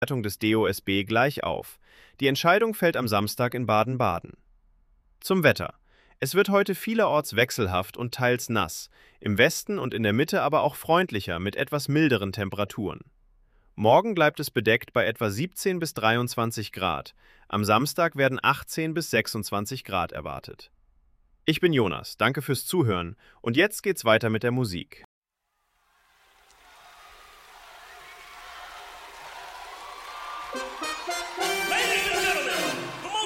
Wertung des DOSB gleich auf. Die Entscheidung fällt am Samstag in Baden-Baden. Zum Wetter. Es wird heute vielerorts wechselhaft und teils nass, im Westen und in der Mitte aber auch freundlicher mit etwas milderen Temperaturen. Morgen bleibt es bedeckt bei etwa 17 bis 23 Grad. Am Samstag werden 18 bis 26 Grad erwartet. Ich bin Jonas, danke fürs Zuhören und jetzt geht's weiter mit der Musik.